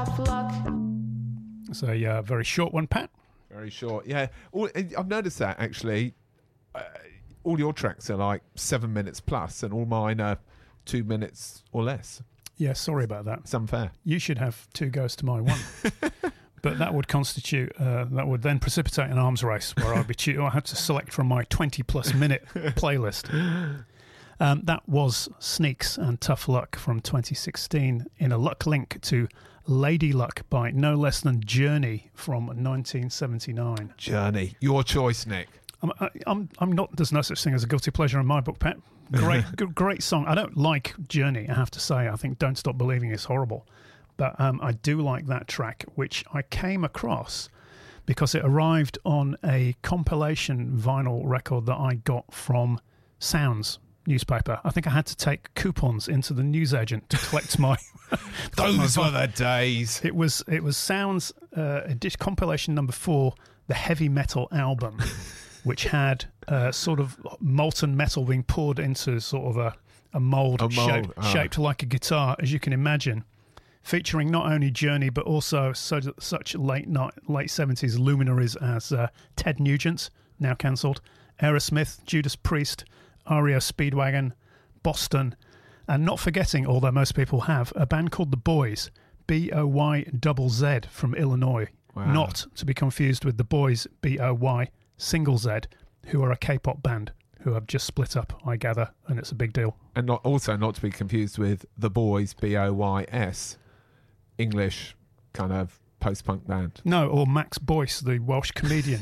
tough luck. It's a very short one, Pat. Very short, yeah. I've noticed that, actually. All your tracks are like 7 minutes plus, and all mine are 2 minutes or less. Yeah, sorry about that. It's unfair. You should have two goes to my one. But that would constitute, that would then precipitate an arms race where I had to select from my 20-plus minute playlist. That was Sneaks and Tough Luck from 2016 in a luck link to Lady Luck by no less than Journey from 1979. Journey, your choice, Nick. I'm not. There's no such thing as a guilty pleasure in my book, Pat. Great song. I don't like Journey, I have to say. I think Don't Stop Believing is horrible. But I do like that track, which I came across because it arrived on a compilation vinyl record that I got from Sounds newspaper. I think I had to take coupons into the newsagent to collect my... Those were the days. It was Sounds compilation number 4, the heavy metal album, which had sort of molten metal being poured into sort of a mould shaped like a guitar, as you can imagine, featuring not only Journey but also such late 70s luminaries as Ted Nugent, now cancelled, Aerosmith, Judas Priest, REO Speedwagon, Boston, and not forgetting, although most people have, a band called The Boys, BOYZZ from Illinois. Wow. Not to be confused with The Boys, BOY single Z, who are a K-pop band who have just split up, I gather, and it's a big deal. And not to be confused with The Boys, BOYS, English kind of post-punk band. No, or Max Boyce, the Welsh comedian.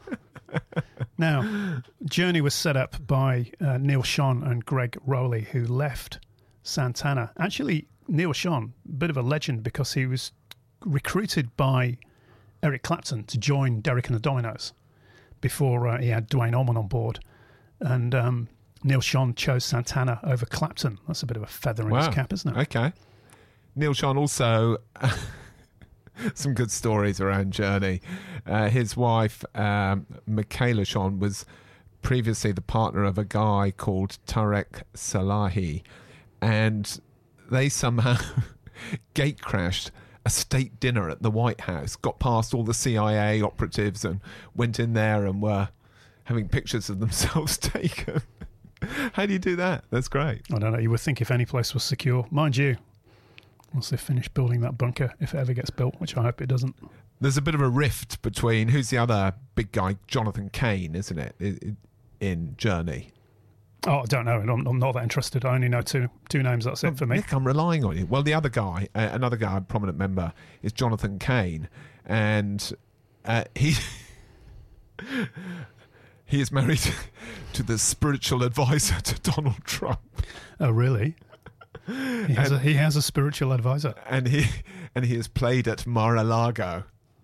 Now, Journey was set up by Neil Schon and Greg Rowley, who left Santana. Actually, Neil Schon, a bit of a legend because he was recruited by Eric Clapton to join Derek and the Dominos before he had Duane Allman on board. And Neil Schon chose Santana over Clapton. That's a bit of a feather in his cap, isn't it? Okay. Neil Schon also... some good stories around Journey. His wife, Michaela Schon, was previously the partner of a guy called Tarek Salahi, and they somehow gate crashed a state dinner at the White House, got past all the CIA operatives and went in there and were having pictures of themselves taken. How do you do that? That's great. I don't know. You would think if any place was secure. Mind you, once they finish building that bunker, if it ever gets built, which I hope it doesn't. There's a bit of a rift between, who's the other big guy? Jonathan Cain, isn't it, in Journey? Oh, I don't know. I'm not that interested. I only know two names. That's it for me. Nick, I'm relying on you. Well, the other guy, another guy, a prominent member, is Jonathan Cain, and he is married to the spiritual advisor to Donald Trump. Oh, really? He has a spiritual advisor, and he has played at Mar-a-Lago.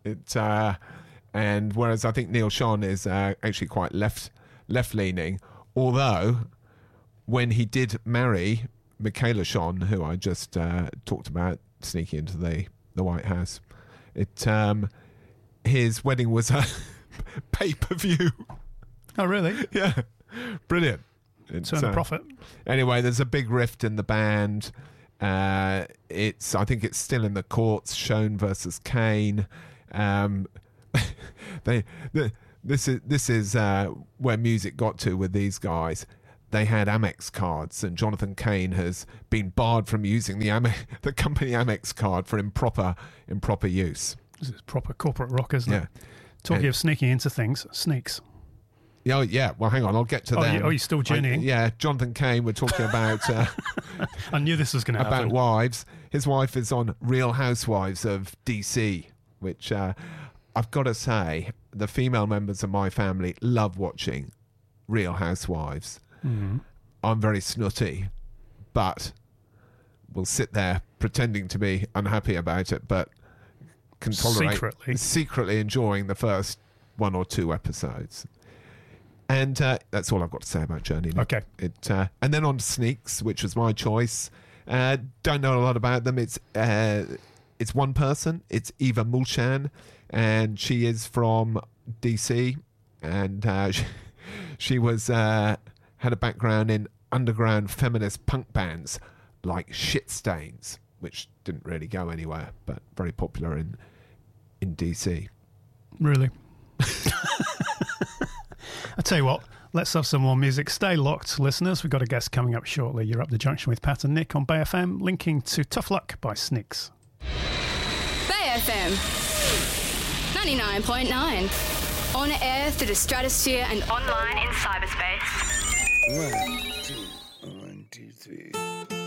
And whereas I think Neil Schon is actually quite left leaning, although when he did marry Michaela Schon, who I just talked about sneaking into the White House, his wedding was a pay-per-view. Oh, really? Yeah, brilliant. Turn a profit. Anyway, there's a big rift in the band. I think it's still in the courts. Schon versus Cain. This is where music got to with these guys. They had Amex cards, and Jonathan Cain has been barred from using the company Amex card for improper use. This is proper corporate rock, isn't it? Talking of sneaking into things, Sneaks. Oh, yeah. Well, hang on. I'll get to that. You're still journeying? Jonathan Cain, we're talking about... I knew this was going to happen. About wives. His wife is on Real Housewives of DC, which I've got to say, the female members of my family love watching Real Housewives. Mm-hmm. I'm very snooty, but we'll sit there pretending to be unhappy about it, but can tolerate... Secretly enjoying the first 1 or 2 episodes. And that's all I've got to say about Journey. Okay. And then on to Sneaks, which was my choice. Don't know a lot about them. It's one person. It's Eva Mulchan, and she is from DC. And she was had a background in underground feminist punk bands like Shit Stains, which didn't really go anywhere, but very popular in DC. Really? I tell you what, let's have some more music. Stay locked, listeners. We've got a guest coming up shortly. You're Up the Junction with Pat and Nick on Bay FM, linking to Tough Luck by Snicks. Bay FM 99.9. On air through the stratosphere and online in cyberspace. 1, 2, 3.